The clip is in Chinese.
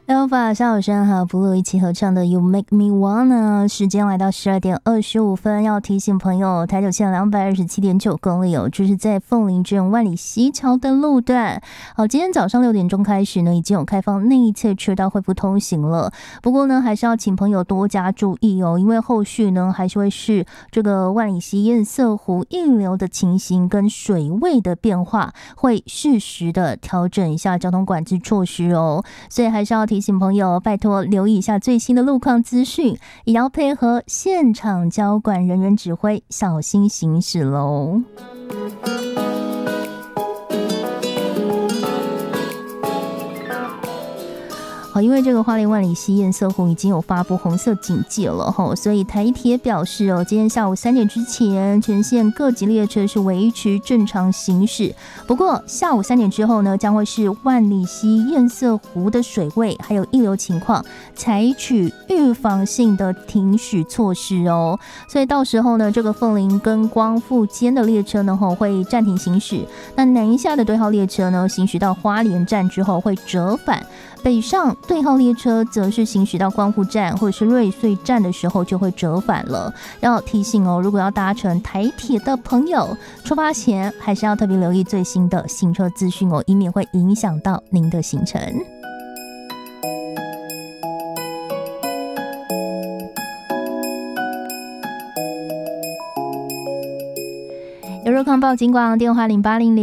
Alpha 小友生和 Blue 一起合唱的 You Make Me Wanna， 时间来到12点25分，要提醒朋友，台九线227.9公里哦，就是在凤林镇万里溪桥的路段。好，今天早上6点钟开始呢，已经有开放内侧车道恢复通行了。不过呢，还是要请朋友多加注意哦，因为后续呢还是会是这个万里溪堰塞湖溢流的情形跟水位的变化，会适时的调整一下交通管制措施哦，所以还是要提醒朋友，拜托留意一下最新的路况资讯，也要配合现场交管人员指挥，小心行驶喽。好，因为这个花莲万里溪堰塞湖已经有发布红色警戒了齁，所以台铁表示哦，今天下午3点之前，全线各级列车是维持正常行驶。不过下午3点之后呢，将会是万里溪堰塞湖的水位还有溢流情况，采取预防性的停驶措施哦。所以到时候呢，这个凤林跟光复间的列车呢会暂停行驶，那南下的对号列车呢，行驶到花莲站之后会折返。北上对号列车则是行驶到光复站或者是瑞穗站的时候就会折返了。要提醒哦，如果要搭乘台铁的朋友，出发前还是要特别留意最新的行车资讯哦，以免会影响到您的行程。有若康报警广电话0800